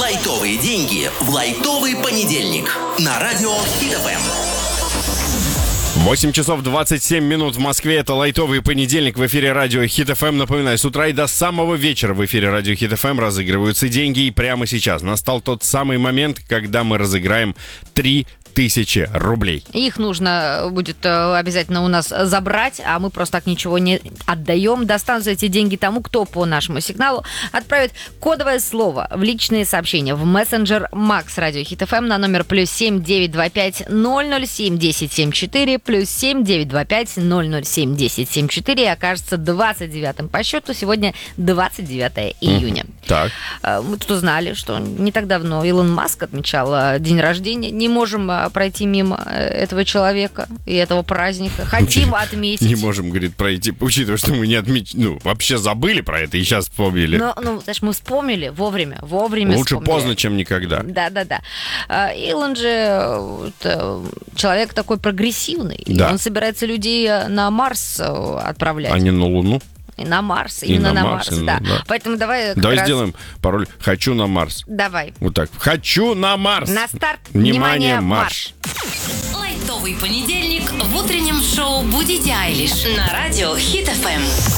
Лайтовые деньги в лайтовый понедельник. На радио Хит ФМ. 8 часов 27 минут в Москве. Это лайтовый понедельник в эфире радио Хит ФМ. Напоминаю, с утра и до самого вечера в эфире радио Хит ФМ разыгрываются деньги. И прямо сейчас настал тот самый момент, когда мы разыграем 3000 рублей. Их нужно будет обязательно у нас забрать, а мы просто так ничего не отдаем. Достанутся эти деньги тому, кто по нашему сигналу отправит кодовое слово в личные сообщения в мессенджер Макс Радио Хит ФМ на номер +7 925 007 1074 +7 925 007 1074 и окажется 29-м по счету. Сегодня 29 июня. Так. Мы тут узнали, что не так давно Илон Маск отмечал день рождения. Не можем пройти мимо этого человека и этого праздника. Хотим отметить. Не можем, говорит, пройти, учитывая, что мы вообще забыли про это и сейчас вспомнили. Знаешь, мы вспомнили вовремя. Лучше вспомнили. поздно, чем никогда. Да. Илон же человек такой прогрессивный. Да. И он собирается людей на Марс отправлять. А не на Луну. И на Марс, именно на Марс, да. Поэтому давай сделаем пароль «Хочу на Марс». Давай. Вот так. «Хочу на Марс». На старт. Внимание, марш. Лайтовый понедельник в утреннем шоу «Будите Айлиш» на радио Хит ФМ.